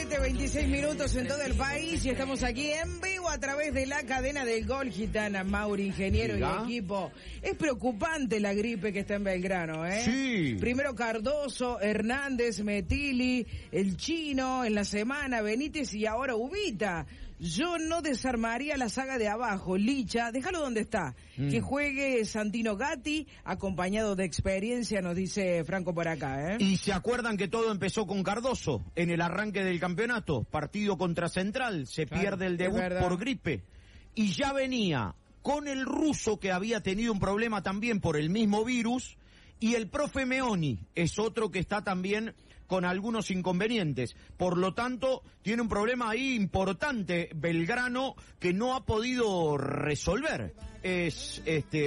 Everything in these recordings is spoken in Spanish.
7:26 minutos en todo el país y estamos aquí en vivo a través de la cadena del Gol. Gitana, Mauri, ingeniero y equipo. Es preocupante la gripe que está en Belgrano, ¿eh? Sí. Primero Cardoso, Hernández, Metili, el Chino en la semana, Benítez y ahora Ubita. Yo no desarmaría la saga de abajo, Licha, déjalo donde está. Que juegue Santino Gatti, acompañado de experiencia, nos dice Franco por acá, ¿eh? Y se acuerdan que todo empezó con Cardoso en el arranque del campeonato, partido contra Central, se pierde el debut por gripe. Y ya venía con el ruso que había tenido un problema también por el mismo virus, y el profe Meoni es otro que está también con algunos inconvenientes. Por lo tanto, tiene un problema ahí importante Belgrano que no ha podido resolver. Es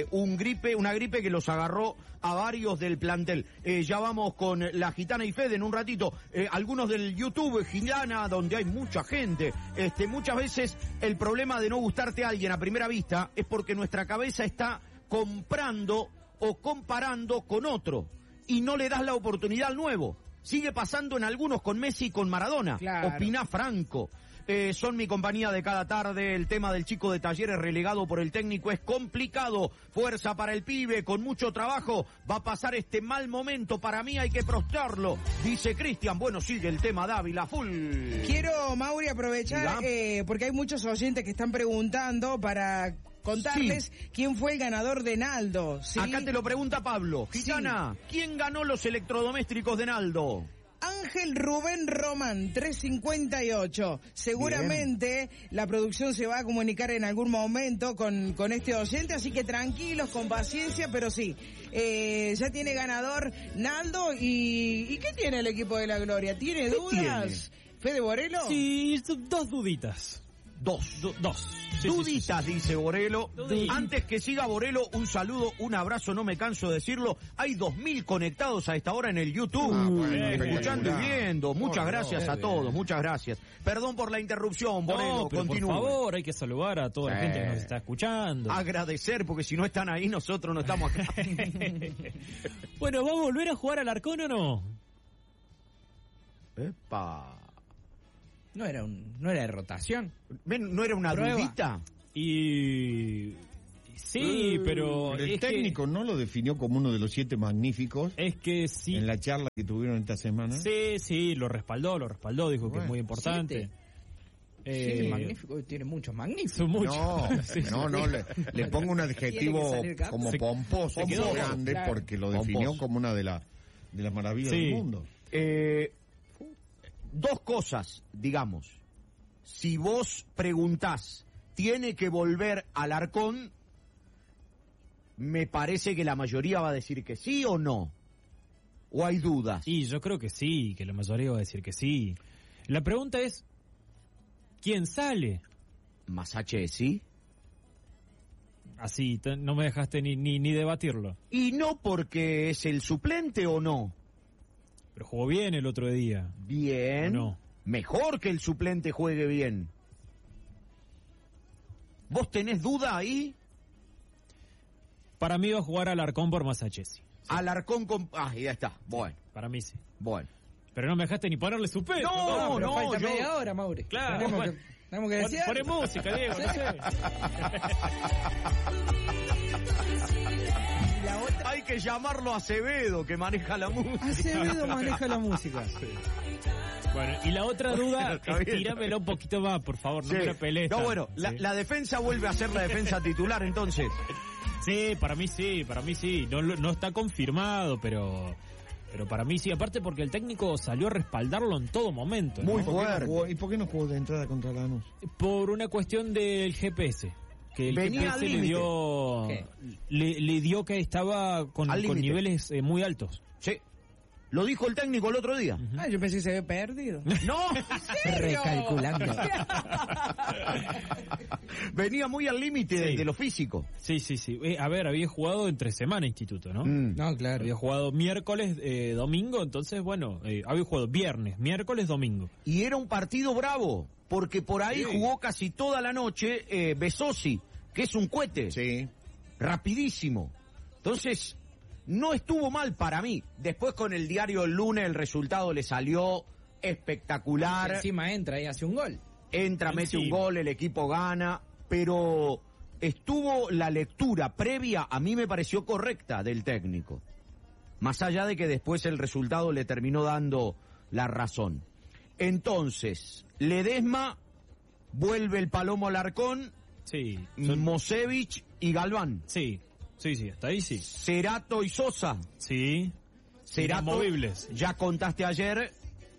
una gripe que los agarró a varios del plantel. Ya vamos con la Gitana y Fede en un ratito. Algunos del YouTube, Gitana, donde hay mucha gente. Muchas veces el problema de no gustarte a alguien a primera vista es porque nuestra cabeza está comprando o comparando con otro y no le das la oportunidad al nuevo. Sigue pasando en algunos con Messi y con Maradona. Claro. Opina Franco. Son mi compañía de cada tarde. El tema del chico de Talleres relegado por el técnico es complicado. Fuerza para el pibe, con mucho trabajo. Va a pasar este mal momento. Para mí hay que prostrarlo, dice Cristian. Bueno, sigue el tema Dávila, full. Quiero, Mauri, aprovechar, porque hay muchos oyentes que están preguntando para contarles quién fue el ganador de Naldo. ¿Sí? Acá te lo pregunta Pablo. Gitana, ¿quién ganó los electrodomésticos de Naldo? Ángel Rubén Román, 358. Seguramente la producción se va a comunicar en algún momento con este oyente, así que tranquilos, con paciencia, pero sí, ya tiene ganador Naldo. ¿Y qué tiene el equipo de la Gloria? ¿Tiene dudas? ¿Fede Borelo? Sí, dos duditas. Dos. Sí, duditas, sí. Dice Borelo. Antes que siga Borelo, un saludo, un abrazo, no me canso de decirlo. Hay 2.000 conectados a esta hora en el YouTube. Escuchando y viendo. Muchas gracias a todos, muchas gracias. Perdón por la interrupción, Borelo, continúe. Por favor, hay que saludar a toda la gente que nos está escuchando. Agradecer, porque si no están ahí, nosotros no estamos acá. Bueno, ¿va a volver a jugar al Arcón o no? Epa. No era de rotación. ¿No era una dudita? Y sí, pero el técnico no lo definió como uno de los 7 magníficos. Es que sí. En la charla que tuvieron esta semana. Sí, lo respaldó, dijo que es muy importante. 7 magníficos, tiene muchos magníficos. Son muchos. No, le pongo un adjetivo como pomposo, grande, porque lo definió como una de las maravillas del mundo. Dos cosas, digamos. Si vos preguntás, ¿tiene que volver al Arcón? Me parece que la mayoría va a decir que sí o no. ¿O hay dudas? Sí, yo creo que sí, que la mayoría va a decir que sí. La pregunta es, ¿quién sale? ¿Masachesi? Así, no me dejaste ni debatirlo. ¿Y no porque es el suplente o no? Pero jugó bien el otro día. Bien. No. Mejor que el suplente juegue bien. ¿Vos tenés duda ahí? Para mí va a jugar Alarcón por Masachesi. Sí. Alarcón con... ya está. Bueno. Para mí sí. Bueno. Pero no me dejaste ni ponerle su peso. No, falta media hora, Mauri. Claro. Tenemos que decir. Pone música, Diego, no sé. Hay que llamarlo a Acevedo, que maneja la música. Acevedo maneja la música. Sí. Bueno, y la otra duda, estíramelo un poquito más, por favor, no me la pelees. No, bueno, la defensa vuelve a ser la defensa titular, entonces. Sí, para mí sí. No está confirmado, pero para mí sí. Aparte porque el técnico salió a respaldarlo en todo momento. Muy fuerte. ¿Y por qué no jugó de entrada contra Lanús? Por una cuestión del GPS. Que el venía GPS le dio que estaba con niveles muy altos. Sí. Lo dijo el técnico el otro día. Yo pensé que se había perdido. ¡No! Recalculando. Venía muy al límite de lo físico. Sí. A ver, había jugado entre semana Instituto, ¿no? No, claro. Había jugado miércoles, domingo, entonces, bueno, había jugado viernes, miércoles, domingo. Y era un partido bravo, porque por ahí jugó casi toda la noche Besosi, que es un cohete. Sí. Rapidísimo. Entonces, no estuvo mal para mí. Después con el diario el lunes el resultado le salió espectacular. Encima entra y hace un gol. Entra, mete un gol, el equipo gana, pero estuvo la lectura previa, a mí me pareció correcta del técnico. Más allá de que después el resultado le terminó dando la razón. Entonces, Ledesma, vuelve el Palomo Alarcón, sí, Mosevich y Galván. Sí, hasta ahí sí. Cerato y Sosa. Sí. Cerato, inamovibles. Ya contaste ayer.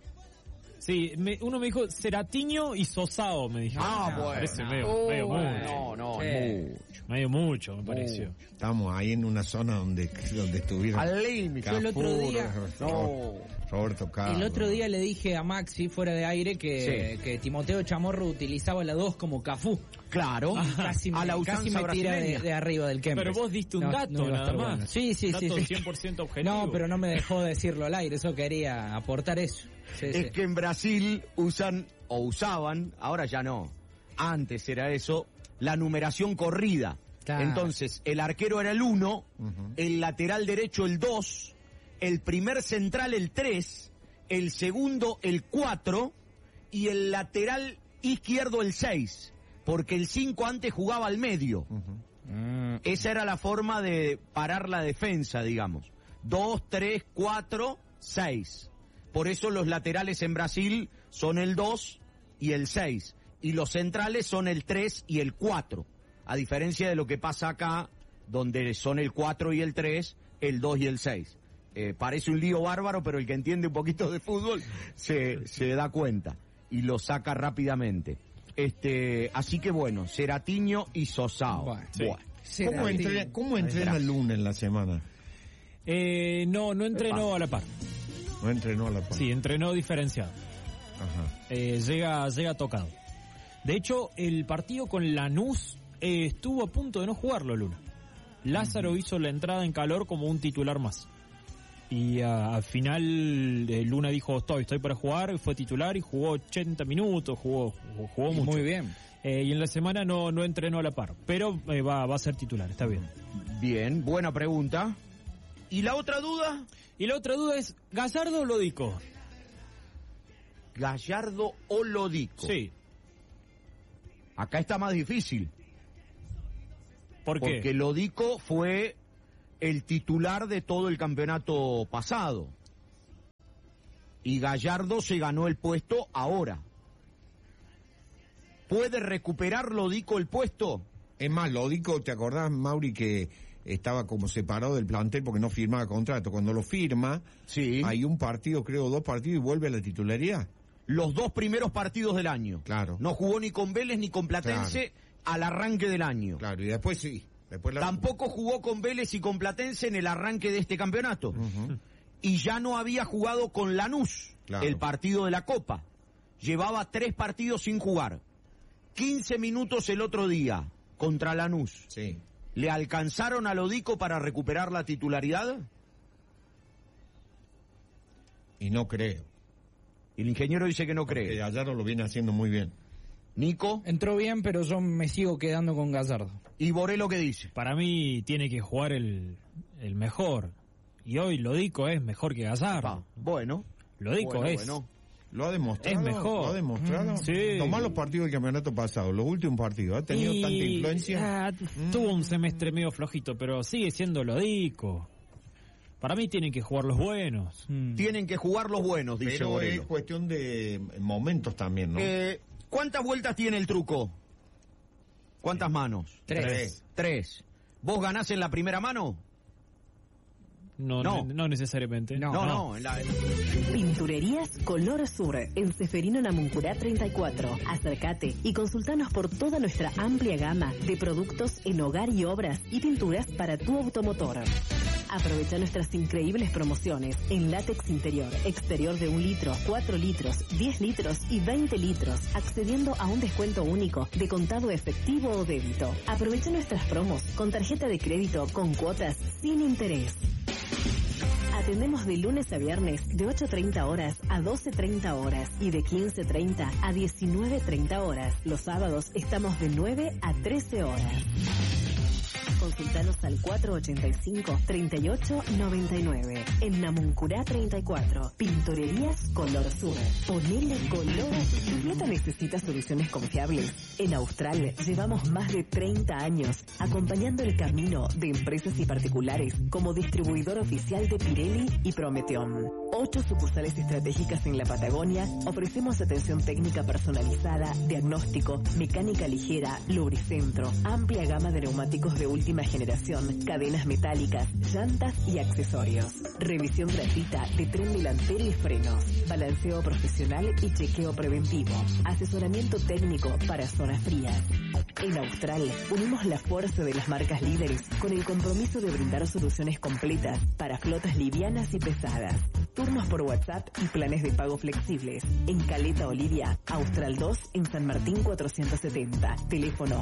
Sí, uno me dijo Ceratiño y Sosao, me dijo. Bueno. Parece medio mucho. Medio mucho, me pareció. Estamos ahí en una zona donde estuvieron. Al límite. Yo el otro día... Roberto Carlos. El otro día le dije a Maxi, fuera de aire, que Timoteo Chamorro utilizaba la 2 como Cafú. Claro. Casi me tira de arriba del Kempes. Pero vos diste un dato nada más. Bueno. Sí. Dato 100% objetivo. No, pero no me dejó decirlo al aire, eso quería aportar eso. Es que en Brasil usaban, ahora ya no, antes era eso, la numeración corrida. Claro. Entonces, el arquero era el 1, el lateral derecho el 2, el primer central el 3, el segundo el 4 y el lateral izquierdo el 6, porque el 5 antes jugaba al medio. Esa era la forma de parar la defensa, digamos. 2, 3, 4, 6. Por eso los laterales en Brasil son el 2 y el 6. Y los centrales son el 3 y el 4. A diferencia de lo que pasa acá, donde son el 4 y el 3, el 2 y el 6. Parece un lío bárbaro, pero el que entiende un poquito de fútbol se da cuenta y lo saca rápidamente. Así que bueno, Ceratiño y Sosao. Bueno. ¿Cómo entrena el lunes en la semana? No entrenó a la par. No entrenó a la par. Sí, entrenó diferenciado. Ajá. Llega tocado. De hecho, el partido con Lanús estuvo a punto de no jugarlo, Luna. Lázaro hizo la entrada en calor como un titular más. Y al final Luna dijo, estoy para jugar, fue titular y jugó 80 minutos, jugó mucho. Muy bien. Y en la semana no entrenó a la par, pero va a ser titular, está bien. Bien, buena pregunta. ¿Y la otra duda? Y la otra duda es, ¿Gallardo o Lodico? Gallardo o Lodico. Sí. Acá está más difícil. ¿Por qué? Porque Lodico fue el titular de todo el campeonato pasado. Y Gallardo se ganó el puesto ahora. ¿Puede recuperar Lodico el puesto? Es más, Lodico, ¿te acordás, Mauri, que estaba como separado del plantel porque no firmaba contrato? Cuando lo firma, sí, hay un partido, creo 2 partidos, y vuelve a la titularidad. Los 2 primeros partidos del año. Claro. No jugó ni con Vélez ni con Platense al arranque del año. Claro, y después sí. Tampoco jugó con Vélez y con Platense en el arranque de este campeonato. Y ya no había jugado con Lanús, el partido de la Copa. Llevaba 3 partidos sin jugar. 15 minutos el otro día contra Lanús. Sí. ¿Le alcanzaron a Lodico para recuperar la titularidad? Y no creo. El ingeniero dice que no cree. Porque Gallardo lo viene haciendo muy bien. Nico. Entró bien, pero yo me sigo quedando con Gallardo. ¿Y Borelo qué dice? Para mí tiene que jugar el mejor. Y hoy Lodico es mejor que Gallardo. Bueno. Lodico es. Bueno. Lo ha demostrado. Es mejor. Lo ha demostrado. Sí. Tomá los partidos del campeonato pasado, los últimos partidos. ¿Ha tenido tanta influencia? Tuvo un semestre medio flojito, pero sigue siendo Lodico. Para mí tienen que jugar los buenos. Tienen que jugar los buenos, dice Pero Borelo. es cuestión de momentos también, ¿no? ¿Cuántas vueltas tiene el truco? ¿Cuántas manos? 3. 3. ¿Vos ganás en la primera mano? No necesariamente. No. Pinturerías Color Sur, en Seferino Namuncurá 34. Acércate y consultanos por toda nuestra amplia gama de productos en hogar y obras y pinturas para tu automotor. Aprovecha nuestras increíbles promociones en látex interior, exterior de 1 litro, 4 litros, 10 litros y 20 litros, accediendo a un descuento único de contado efectivo o débito. Aprovecha nuestras promos con tarjeta de crédito con cuotas sin interés. Atendemos de lunes a viernes de 8:30 horas a 12:30 horas y de 15:30 a 19:30 horas. Los sábados estamos de 9 a 13 horas. Consultanos al 485-3899. En Namuncurá 34. Pinturerías Color Sur. Ponele color. ¿Tu flota necesita soluciones confiables? En Austral llevamos más de 30 años acompañando el camino de empresas y particulares como distribuidor oficial de Pirelli y Prometeon. 8 sucursales estratégicas en la Patagonia. Ofrecemos atención técnica personalizada, diagnóstico, mecánica ligera, lubricentro, amplia gama de neumáticos de última generación, cadenas metálicas, llantas y accesorios. Revisión gratuita de tren delantero y frenos, balanceo profesional y chequeo preventivo, asesoramiento técnico para zonas frías. En Austral unimos la fuerza de las marcas líderes con el compromiso de brindar soluciones completas para flotas livianas y pesadas. Turnos por WhatsApp y planes de pago flexibles. En Caleta Olivia, Austral 2 en San Martín 470. Teléfono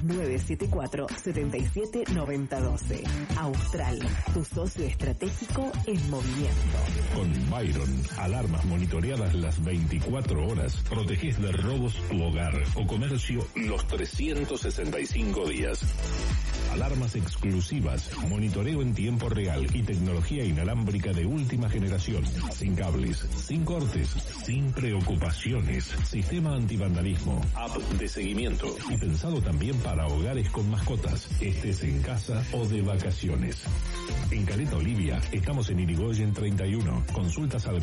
2974-779012. Austral, tu socio estratégico en movimiento. Con Byron, alarmas monitoreadas las 24 horas. Protegés de robos tu hogar o comercio los 365 días. Alarmas exclusivas, monitoreo en tiempo real y tecnología inalámbrica de última generación. Sin cables, sin cortes, sin preocupaciones. Sistema antivandalismo, app de seguimiento y pensado también para hogares con mascotas, estés en casa o de vacaciones. En Caleta Olivia estamos en Irigoyen 31. Consultas al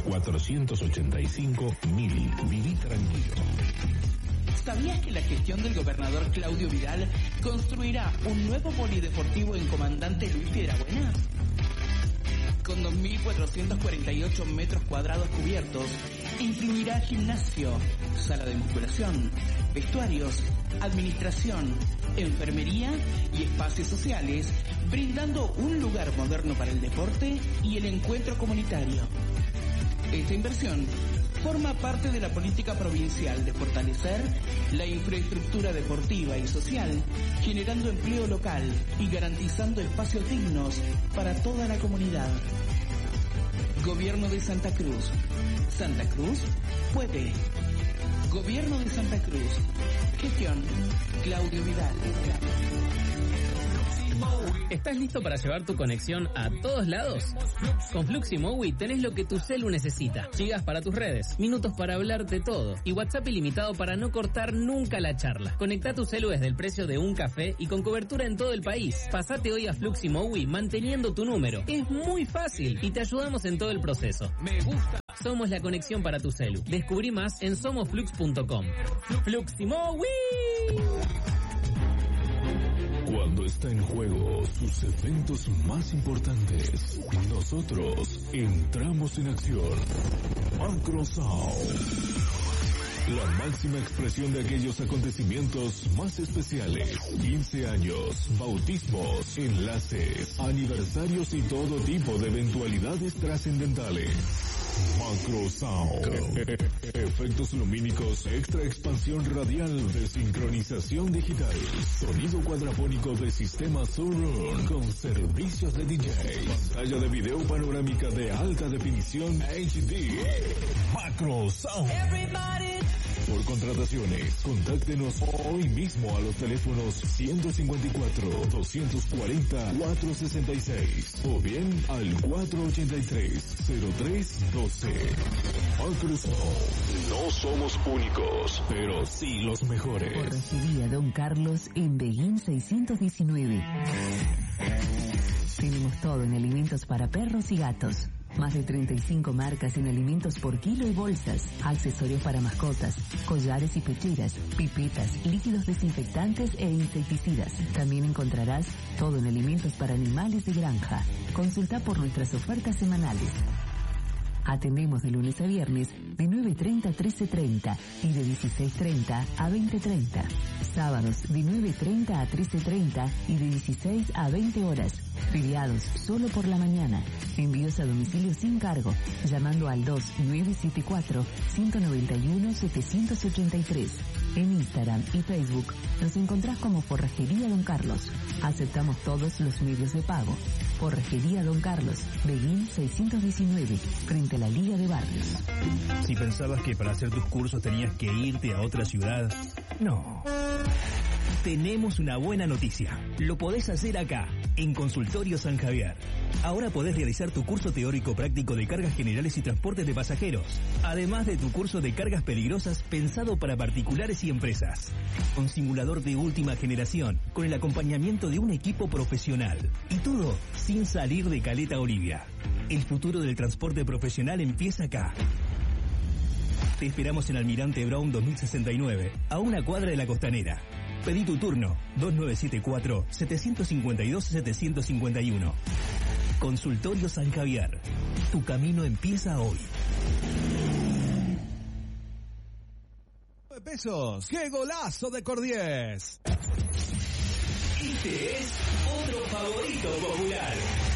485.000. Viví tranquilo. ¿Sabías que la gestión del gobernador Claudio Vidal construirá un nuevo polideportivo en Comandante Luis Piedrabuena? Con 2.448 metros cuadrados cubiertos, incluirá gimnasio, sala de musculación, vestuarios, administración, enfermería y espacios sociales, brindando un lugar moderno para el deporte y el encuentro comunitario. Esta inversión forma parte de la política provincial de fortalecer la infraestructura deportiva y social, generando empleo local y garantizando espacios dignos para toda la comunidad. Gobierno de Santa Cruz. Santa Cruz puede. Gobierno de Santa Cruz. Gestión Claudio Vidal. ¿Estás listo para llevar tu conexión a todos lados? Con Fluximowi tenés lo que tu celu necesita. Gigas para tus redes, minutos para hablar de todo y WhatsApp ilimitado para no cortar nunca la charla. Conectá tu celu desde el precio de un café y con cobertura en todo el país. Pasate hoy a Fluximowi manteniendo tu número. Es muy fácil y te ayudamos en todo el proceso. Me gusta. Somos la conexión para tu celu. Descubrí más en somosflux.com. Fluximowi. Cuando está en juego sus eventos más importantes, nosotros entramos en acción. Macrosound. La máxima expresión de aquellos acontecimientos más especiales. 15 años, bautismos, enlaces, aniversarios y todo tipo de eventualidades trascendentales. Macrosound. Efectos lumínicos, extra expansión radial de sincronización digital. Sonido cuadrafónico de sistema Surround con servicios de DJ. Pantalla de video panorámica de alta definición HD. Macrosound. Por contrataciones, contáctenos hoy mismo a los teléfonos 154-240-466 o bien al 483-0312. Microsoft. No somos únicos, pero sí los mejores. Forrajería Don Carlos en Beguín 619. Tenemos todo en alimentos para perros y gatos. Más de 35 marcas en alimentos por kilo y bolsas, accesorios para mascotas, collares y pecheras, pipetas, líquidos desinfectantes e insecticidas. También encontrarás todo en alimentos para animales de granja. Consulta por nuestras ofertas semanales. Atendemos de lunes a viernes de 9:30 a 13:30 y de 16:30 a 20:30. Sábados de 9:30 a 13:30 y de 16 a 20 horas. Feriados solo por la mañana. Envíos a domicilio sin cargo, llamando al 2974-191-783. En Instagram y Facebook nos encontrás como Forrajería Don Carlos. Aceptamos todos los medios de pago. Forrajería Don Carlos, Beguín 619, frente a la Liga de Barrios. Si pensabas que para hacer tus cursos tenías que irte a otra ciudad, no. Tenemos una buena noticia. Lo podés hacer acá, en Consultorio San Javier. Ahora podés realizar tu curso teórico práctico de cargas generales y transportes de pasajeros, además de tu curso de cargas peligrosas pensado para particulares y empresas. Con simulador de última generación, con el acompañamiento de un equipo profesional. Y todo sin salir de Caleta Olivia. El futuro del transporte profesional empieza acá. Te esperamos en Almirante Brown 2069, a una cuadra de la Costanera. Pedí tu turno, 2974-752-751. Consultorio San Javier. Tu camino empieza hoy. Pesos. ¡Qué golazo de Cordies! Este es otro favorito popular.